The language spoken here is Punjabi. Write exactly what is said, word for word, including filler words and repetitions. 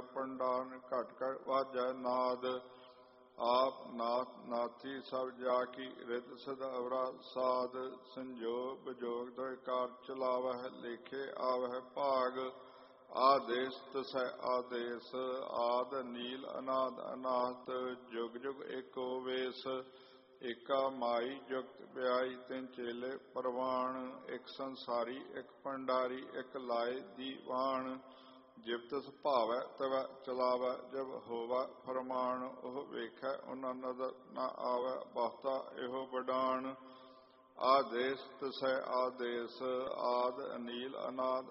ਪੰਡਾਨ ਘਟ ਘਟ ਵਾਜੈ ਨਾਦ। ਆਪ ਨਾਥ ਨਾਥੀ ਸਭ ਜਾ ਕੀ ਰਿਤ ਸਦਾਵਰਾ ਸਾਧ। ਸੰਜੋਗ ਵਿਜੋਗ ਦੋਇ ਕਾਰ ਚਲਾਵਹਿ ਲੇਖੇ ਆਵਹਿ ਭਾਗ। ਆਦੇਸ ਤਸੈ ਆਦੇਸ ਆਦ ਨੀਲ ਅਨਾਦ ਅਨਾਹਤ। ਜੁਗ ਜੁਗ ਏਕੋ ਵੇਸ ਏਕਾ ਮਾਈ ਜੁਗਤ ਵਿਆਈ ਤਿੰਨ ਚੇਲੇ ਪ੍ਰਵਾਣ। ਇੱਕ ਸੰਸਾਰੀ ਇੱਕ ਭੰਡਾਰੀ ਇੱਕ ਲਾਏ ਦੀਵਾਨ। ਜਿਵ ਤਿਸ ਭਾਵੈ ਤਵੈ ਚਲਾਵੈ ਜਬ ਹੋਵੈ ਫਰਮਾਨ। ਉਹ ਵੇਖੈ ਉਹਨਾਂ ਨਦਰ ਨਾ ਆਵੈ ਬਹੁਤਾ ਇਹੋ ਵਡਾਣ। ਆਦੇਸ ਤਸੈ ਆਦੇਸ ਆਦ ਅਨੀਲ ਅਨਾਦ